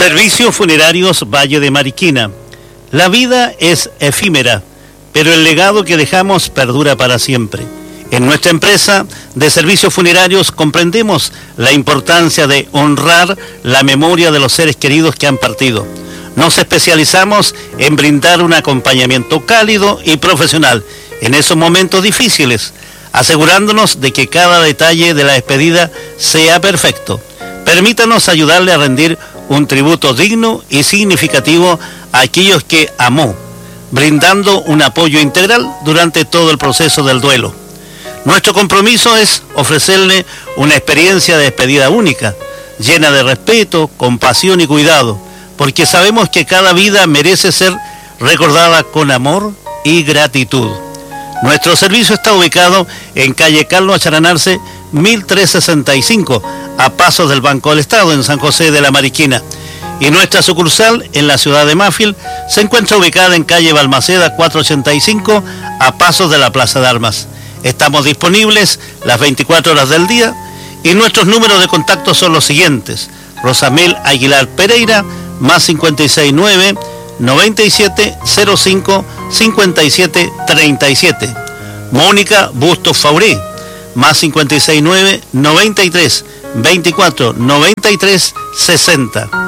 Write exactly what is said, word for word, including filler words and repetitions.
Servicios Funerarios Valle de Mariquina. La vida es efímera, pero el legado que dejamos perdura para siempre. En nuestra empresa de servicios funerarios comprendemos la importancia de honrar la memoria de los seres queridos que han partido. Nos especializamos en brindar un acompañamiento cálido y profesional en esos momentos difíciles, asegurándonos de que cada detalle de la despedida sea perfecto. Permítanos ayudarle a rendir un tributo digno y significativo a aquellos que amó, brindando un apoyo integral durante todo el proceso del duelo. Nuestro compromiso es ofrecerle una experiencia de despedida única, llena de respeto, compasión y cuidado, porque sabemos que cada vida merece ser recordada con amor y gratitud. Nuestro servicio está ubicado en calle Carlos Acharanarse, mil trescientos sesenta y cinco, a pasos del Banco del Estado, en San José de la Mariquina. Y nuestra sucursal en la ciudad de Mafil se encuentra ubicada en calle Balmaceda cuatrocientos ochenta y cinco, a pasos de la Plaza de Armas. Estamos disponibles las veinticuatro horas del día y nuestros números de contacto son los siguientes: Rosamel Aguilar Pereira, más cincuenta y seis nueve, noventa y siete cero cinco, cincuenta y siete treinta y siete. Mónica Bustos Fauré, más cincuenta y seis nueve, noventa y tres, veinticuatro, noventa y tres, sesenta.